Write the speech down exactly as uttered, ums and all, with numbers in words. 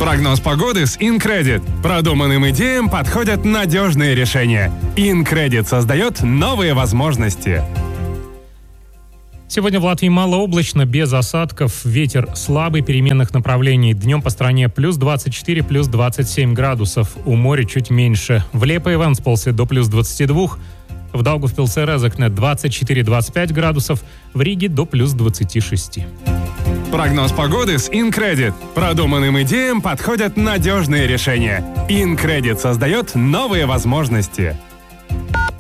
Прогноз погоды с InCredit. Продуманным идеям подходят надежные решения. InCredit создает новые возможности. Сегодня в Латвии малооблачно, без осадков, ветер слабый, переменных направлений. Днем по стране плюс двадцать четыре, плюс двадцать семь градусов, у моря чуть меньше. В Лепе и Венспилсе до плюс двадцать два, в Даугавпилсе Резекне двадцать четыре - двадцать пять градусов, в Риге до плюс двадцать шесть. Прогноз погоды с InCredit. Продуманным идеям подходят надежные решения. InCredit создает новые возможности.